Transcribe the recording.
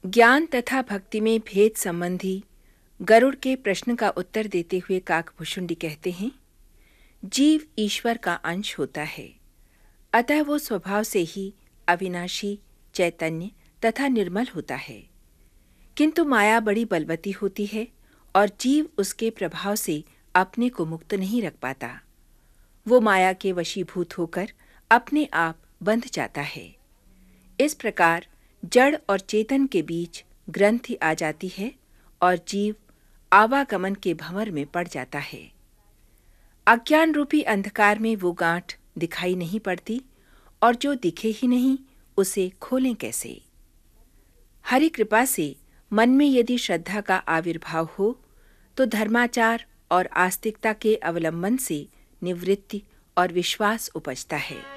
ज्ञान तथा भक्ति में भेद संबंधी गरुड़ के प्रश्न का उत्तर देते हुए काकभुशुंडी कहते हैं, जीव ईश्वर का अंश होता है, अतः वो स्वभाव से ही अविनाशी, चैतन्य तथा निर्मल होता है। किंतु माया बड़ी बलवती होती है और जीव उसके प्रभाव से अपने को मुक्त नहीं रख पाता। वो माया के वशीभूत होकर अपने आप बंध जाता है। इस प्रकार जड़ और चेतन के बीच ग्रंथि आ जाती है और जीव आवागमन के भंवर में पड़ जाता है। अज्ञान रूपी अंधकार में वो गांठ दिखाई नहीं पड़ती और जो दिखे ही नहीं उसे खोलें कैसे। हरि कृपा से मन में यदि श्रद्धा का आविर्भाव हो तो धर्माचार और आस्तिकता के अवलंबन से निवृत्ति और विश्वास उपजता है।